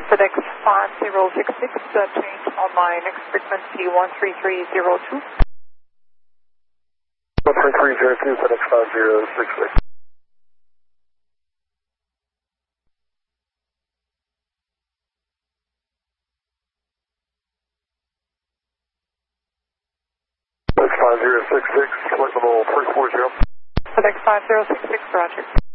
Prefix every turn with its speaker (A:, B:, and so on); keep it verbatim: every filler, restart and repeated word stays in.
A: FedEx five zero six six, uh, change on my next frequency one three three zero two.
B: one three three zero two, FedEx five zero six six. FedEx five zero six six, select level three four zero.
A: FedEx five zero six six, roger.